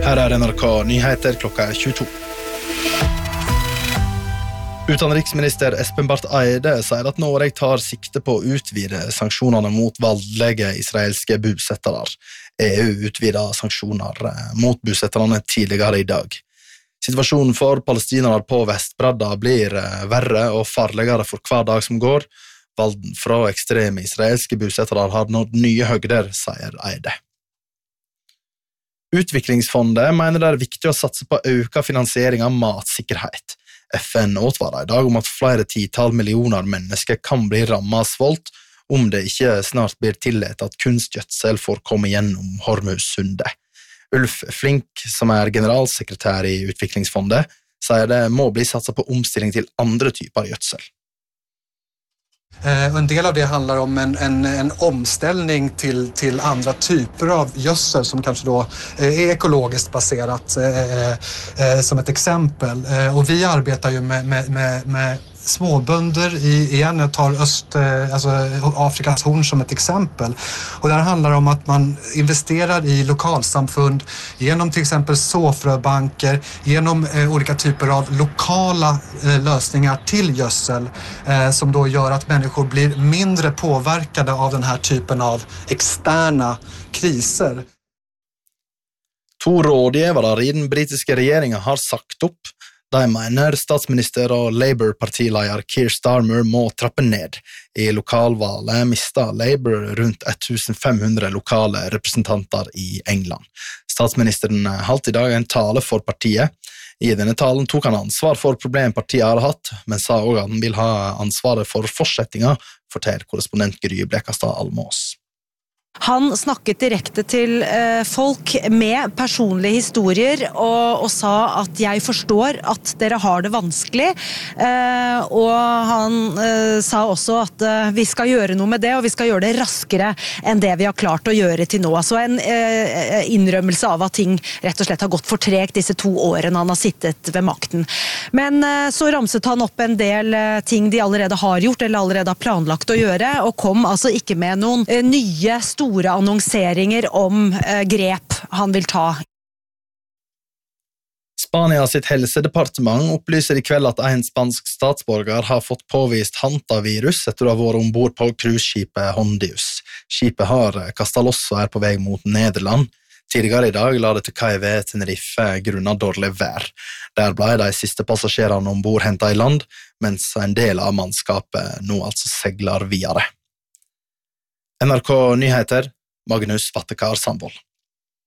Her NRK Nyheter klokka 22. Utenriksminister Espen Barth Eide sier at Norge tar sikte på å utvide sanksjonene mot voldelige israelske bosettere. EU utvider sanksjoner mot bosetterne tidligere i dag. Situasjonen for palestinere på Vestbredda blir verre og farligere for hver dag som går. Volden fra ekstreme israelske bosettere har nådd nye høgder, sier Eide. Utviklingsfondet mener det er viktig å satse på økt finansiering av matsikkerhet. FN advarer i dag om at flere titall millioner mennesker kan bli rammet av svolt om det ikke snart blir tillatt at kunstgjødsel får komme gjennom Hormuzsundet. Ulf Flink, som er generalsekretær i Utviklingsfondet, sier det må bli satset på omstilling til andre typer gjødsel. En del av det handlar om en omställning till andra typer av gödsel som kanske då är ekologiskt baserat som ett exempel. Och vi arbetar ju med småbönder igen, jag tar Afrikas horn som ett exempel. Och det här handlar om att man investerar i lokalsamfund genom till exempel såfröbanker, genom olika typer av lokala lösningar till gödsel som då gör att människor blir mindre påverkade av den här typen av externa kriser. 2 rådgivere i den britiske regjeringen har sagt opp. De mener statsminister og Labour-partileder Keir Starmer må trappe ned. I lokalvalget mistet Labour rundt 1500 lokale representanter i England. Statsministeren holdt i dag en tale for partiet. I denne talen tok han ansvar for problem partiet har hatt, men sa også at han vil ha ansvaret for fortsettingen, forteller korrespondent Gry Blekastad Almås. Han snakket direkte til folk med personlige historier og sa at jeg forstår at dere har det vanskelig, og han sa også at vi skal gjøre noe med det, og vi skal gjøre det raskere enn det vi har klart å gjøre til nå. Altså en innrømmelse av at ting rett og slett har gått for tregt disse 2 årene han har sittet ved makten. Men så ramset han opp en del ting de allerede har gjort, eller allerede har planlagt å gjøre, og kom altså ikke med noen nye store annonseringer om grep han vil ta. Spania sitt helsedepartement opplyser i kveld at en spansk statsborger har fått påvist hantavirus etter å ha vært ombord på cruiseskipet Hondius. Skipet har kastet loss og er på vei mot Nederland. Tidligere i dag la det til kai ved Tenerife grunnet dårlig vær. Der ble de siste passasjerene ombord hentet i land, mens en del av mannskapet nå altså segler videre. NRK Nyheter, Magnus Vattekar Sandvold.